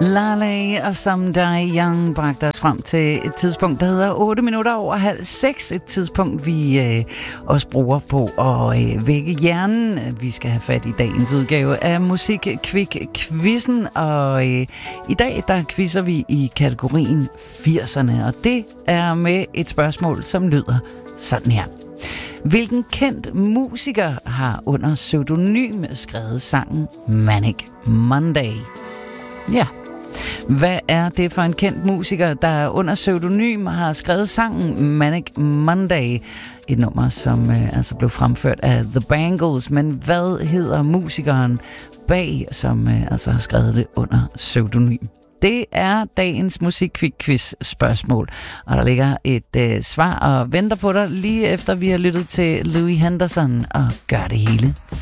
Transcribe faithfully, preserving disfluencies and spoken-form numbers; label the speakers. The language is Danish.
Speaker 1: Lale og Someday Young bragte os frem til et tidspunkt, der hedder otte minutter over halv seks. Et tidspunkt, vi øh, også bruger på at øh, vække hjernen. Vi skal have fat i dagens udgave af Musik-Kvik-Quizzen, og øh, i dag, der quizzer vi i kategorien firserne, og det er med et spørgsmål, som lyder sådan her. Hvilken kendt musiker har under pseudonym skrevet sangen Manic Monday? Ja. Hvad er det for en kendt musiker, der under pseudonym har skrevet sangen Manic Monday? Et nummer, som øh, altså blev fremført af The Bangles, men hvad hedder musikeren bag, som øh, altså har skrevet det under pseudonym? Det er dagens Musik-Kvik-Quiz spørgsmål, og der ligger et øh, svar og venter på dig lige efter vi har lyttet til Louis Henderson og Gør det hele